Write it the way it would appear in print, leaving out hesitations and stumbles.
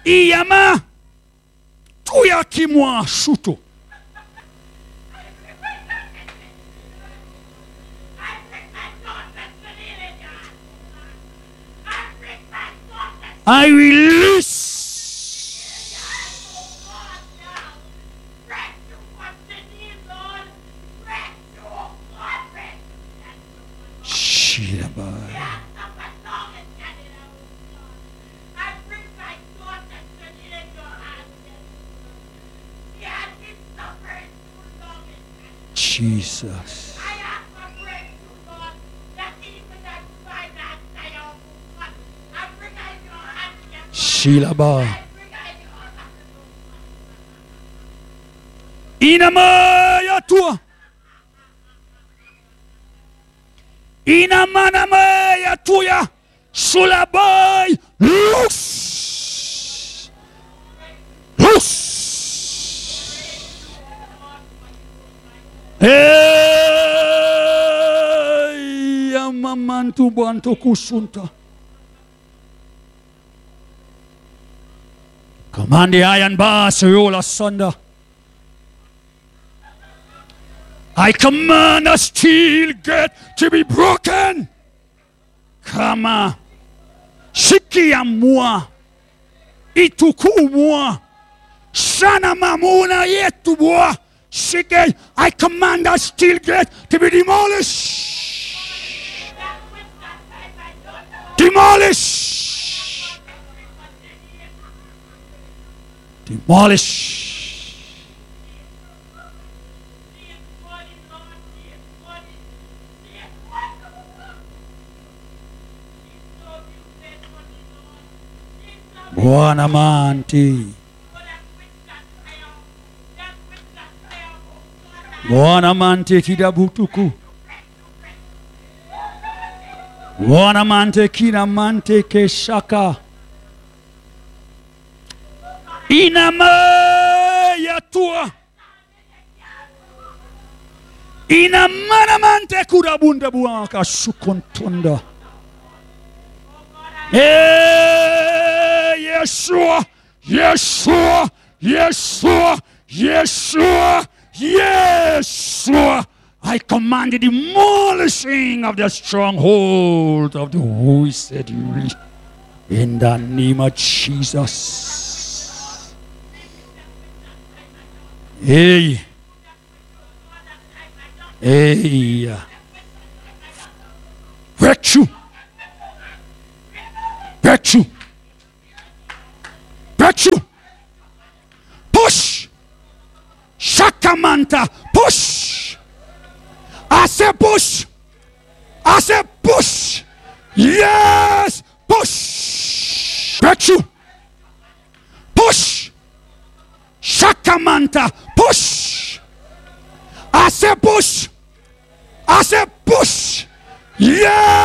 Iyama tuya kimwa shuto. I release Jesus. Shilaba. Inama ya tua. Inamanama ya tuya. Sulabai. Loose. Loose. Hey, amamantu bantu kusunta. Command the iron bars to roll asunder. I command the steel gate to be broken. Come on. Shiki ya mwa. Ituku mwa. Sana mamuna yetu bwa. Shiki. I command the steel gate to be demolished. Demolished. Demolish. Bwana manti. Bwana manti kidabutuku. Bwana mante kina mante keshaka. Inama ya tua. Inamana mante kurabunda buaka sukontunda. Yeshua, Yeshua, Yeshua, Yeshua, Yeshua. I command the demolishing of the stronghold of the wicked in the name of Jesus. Hey. Hey. Breakthrough. Breakthrough. Breakthrough. Push. Shakamanta. Push. I say push. I say push. Yes. Push. Breakthrough. Push. Shakamanta. Push. I say push. I say push. Yes.